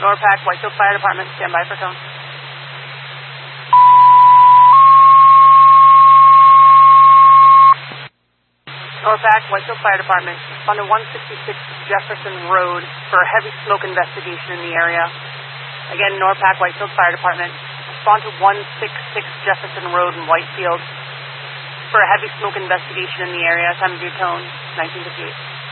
NORPAC, Whitefield Fire Department, stand by for tone. NORPAC, Whitefield Fire Department, respond to 166 Jefferson Road for a heavy smoke investigation in the area. Again, NORPAC, Whitefield Fire Department, respond to 166 Jefferson Road in Whitefield for a heavy smoke investigation in the area. Time of your tone, 1958.